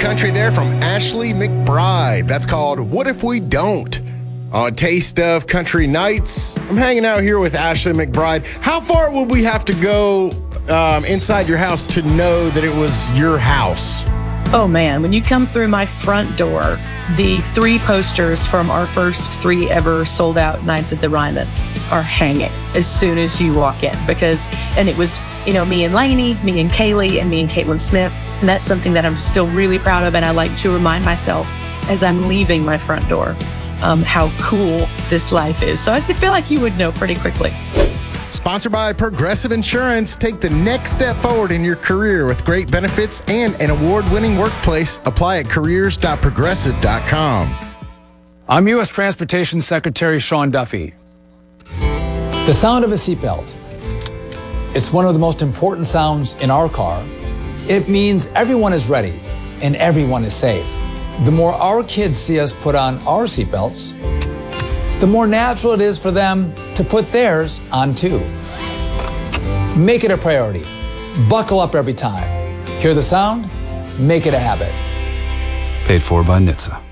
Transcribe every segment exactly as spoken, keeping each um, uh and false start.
country there from Ashley McBride. That's called What If We Don't? On Taste of Country Nights. I'm hanging out here with Ashley McBride. How far would we have to go um, inside your house to know that it was your house? Oh man, when you come through my front door, the three posters from our first three ever sold out nights at the Ryman are hanging as soon as you walk in. Because, and it was, you know, me and Lainey, me and Kaylee, and me and Caitlin Smith. And that's something that I'm still really proud of. And I like to remind myself as I'm leaving my front door um, how cool this life is. So I feel like you would know pretty quickly. Sponsored by Progressive Insurance. Take the next step forward in your career with great benefits and an award-winning workplace. Apply at careers dot progressive dot com. I'm U S Transportation Secretary Sean Duffy. The sound of a seatbelt. It's one of the most important sounds in our car. It means everyone is ready and everyone is safe. The more our kids see us put on our seatbelts, the more natural it is for them to put theirs on too. Make it a priority. Buckle up every time. Hear the sound? Make it a habit. Paid for by N H T S A.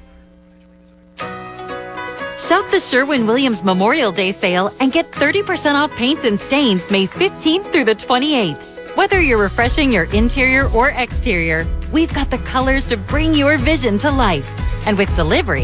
Shop the Sherwin-Williams Memorial Day sale and get thirty percent off paints and stains May fifteenth through the twenty-eighth. Whether you're refreshing your interior or exterior, we've got the colors to bring your vision to life. And with delivery,